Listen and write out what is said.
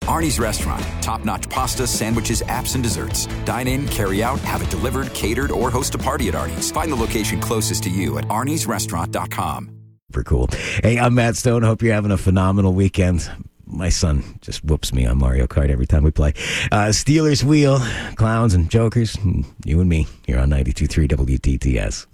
Arnie's Restaurant. Top-notch pasta, sandwiches, apps, and desserts. Dine in, carry out, have it delivered, catered, or host a party at Arnie's. Find the location closest to you at arniesrestaurant.com. Super cool. Hey, I'm Matt Stone. Hope you're having a phenomenal weekend. My son just whoops me on Mario Kart every time we play. Steelers Wheel, Clowns and Jokers, you and me here on 92.3 WTTS.